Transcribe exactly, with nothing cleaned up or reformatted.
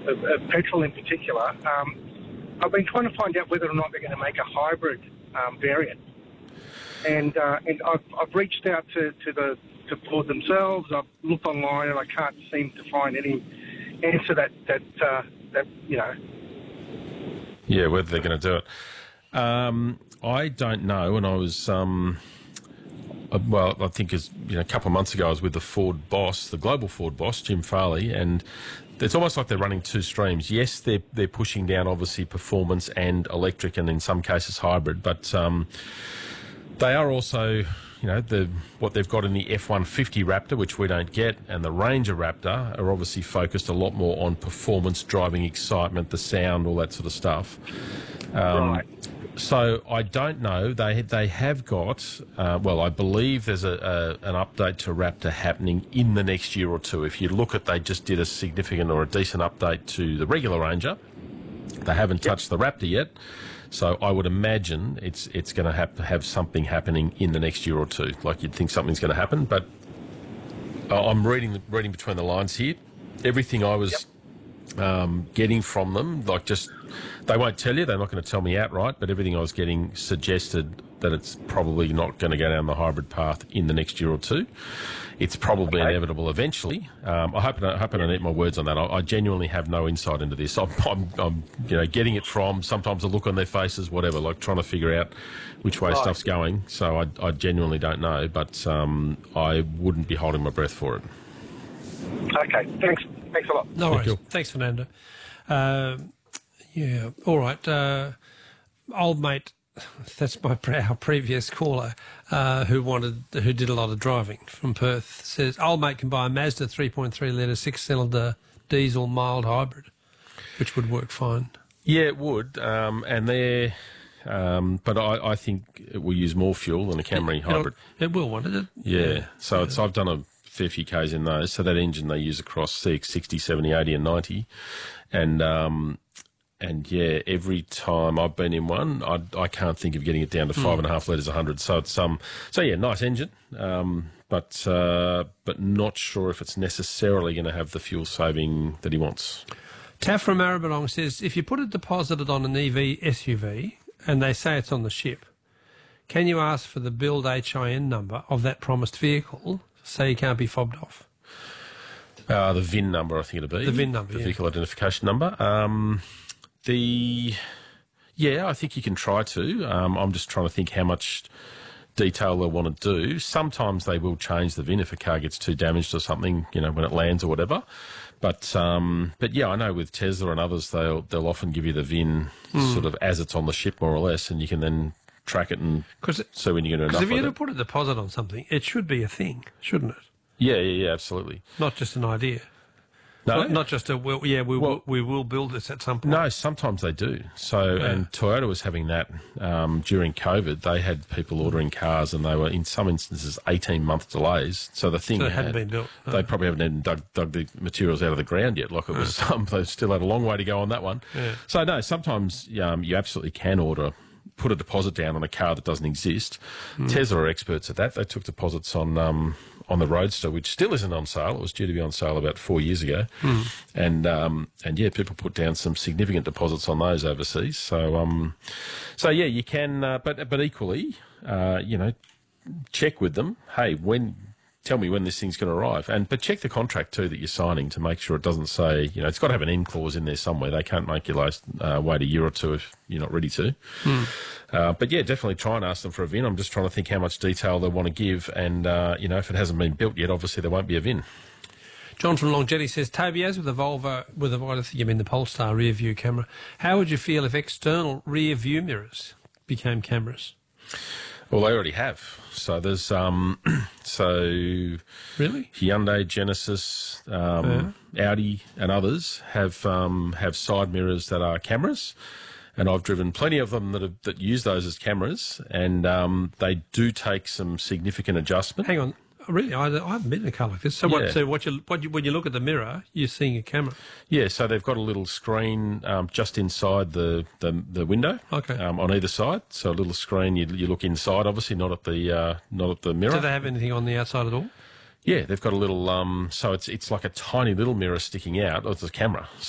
of, of petrol in particular. Um, I've been trying to find out whether or not they're going to make a hybrid um, variant. And uh, and I've, I've reached out to, to the to Ford themselves. I've looked online and I can't seem to find any answer that that uh, that you know. Yeah, whether they're going to do it. Um, I don't know. And I was um, uh, well, I think as you know, a couple of months ago, I was with the Ford boss, the global Ford boss, Jim Farley, and it's almost like they're running two streams. Yes, they're they're pushing down obviously performance and electric, and in some cases hybrid, but um, they are also, you know, the what they've got in the F one fifty Raptor, which we don't get, and the Ranger Raptor are obviously focused a lot more on performance, driving excitement, the sound, all that sort of stuff. Um, right. So I don't know. They they have got, uh, well, I believe there's a, a an update to Raptor happening in the next year or two. If you look at, they just did a significant or a decent update to the regular Ranger. They haven't touched the Raptor yet. So I would imagine it's it's going to have to have something happening in the next year or two. Like you'd think something's going to happen, but I'm reading reading between the lines here. Everything I was yep. um, getting from them, like just they won't tell you. They're not going to tell me outright, but everything I was getting suggested that it's probably not going to go down the hybrid path in the next year or two. It's probably okay. inevitable eventually. Um, I hope I, hope I don't eat my words on that. I, I genuinely have no insight into this. I'm, I'm, I'm, you know, getting it from sometimes a look on their faces, whatever, like trying to figure out which way right. stuff's going. So I, I genuinely don't know, but um, I wouldn't be holding my breath for it. Okay, thanks. Thanks a lot. No worries. Thanks, Fernando. Uh, yeah, all right. Uh, old mate. That's my our previous caller uh, who wanted who did a lot of driving from Perth. Says old mate can buy a Mazda three point three litre six cylinder diesel mild hybrid, which would work fine. Yeah, it would, um, and they're um, but I, I think it will use more fuel than a Camry it, hybrid. It will, won't it? Yeah. yeah. So yeah. It's I've done a fair few Ks in those. So that engine they use across C X sixty, seventy, eighty, and ninety, and um, And, yeah, every time I've been in one, I, I can't think of getting it down to five and a half litres a hundred. So it's um, so yeah, nice engine, um, but uh, but not sure if it's necessarily going to have the fuel saving that he wants. Taff from Maribyrnong says, if you put a deposit on an E V S U V and they say it's on the ship, can you ask for the build H I N number of that promised vehicle so you can't be fobbed off? Uh, the V I N number, I think it'll be. The V I N number, The yeah. vehicle identification number. Um... The yeah, I think you can try to. Um, I'm just trying to think how much detail they'll want to do. Sometimes they will change the V I N if a car gets too damaged or something, you know, when it lands or whatever. But um, but yeah, I know with Tesla and others, they'll they'll often give you the V I N mm. sort of as it's on the ship more or less, and you can then track it and Cause it, so when you're going to. Because if you're going to put a deposit on something, it should be a thing, shouldn't it? Yeah, yeah, yeah, absolutely. Not just an idea. No, not, not just a well, yeah, we well, will we will build this at some point. No, sometimes they do. So, yeah. And Toyota was having that um, during COVID. They had people ordering cars, and they were in some instances eighteen month delays. So the thing so it had, hadn't been built. No. They probably haven't even dug, dug the materials out of the ground yet. Like it was, yeah. um, they still had a long way to go on that one. Yeah. So no, sometimes um, you absolutely can order. Put a deposit down on a car that doesn't exist. Mm. Tesla are experts at that. They took deposits on um, on the Roadster, which still isn't on sale. It was due to be on sale about four years ago, mm. and um, and yeah, people put down some significant deposits on those overseas. So um, so yeah, you can, uh, but but equally, uh, you know, check with them. Hey, when. Tell me when this thing's going to arrive. And but check the contract too that you're signing to make sure it doesn't say, you know, it's got to have an end clause in there somewhere. They can't make you last, uh, wait a year or two if you're not ready to. Mm. Uh, but yeah, definitely try and ask them for a V I N. I'm just trying to think how much detail they want to give. And, uh, you know, if it hasn't been built yet, obviously there won't be a V I N. John from Longjetty says, Toby, as with the Volvo, with the, I think you mean the Polestar rear view camera, how would you feel if external rear view mirrors became cameras? Well, they already have. So there's um, so really Hyundai, Genesis, um, yeah. Audi, and others have um, have side mirrors that are cameras, and I've driven plenty of them that have, that use those as cameras, and um, they do take some significant adjustment. Hang on. Really, I, I haven't been in a car like this. So, yeah. what, so what you, what you, when you look at the mirror, you're seeing a camera. Yeah, so they've got a little screen um, just inside the, the, the window. Okay. Um, on either side, so a little screen. You, you look inside, obviously, not at the uh, not at the mirror. Do they have anything on the outside at all? Yeah, they've got a little. Um, so it's it's like a tiny little mirror sticking out. Oh, it's a camera.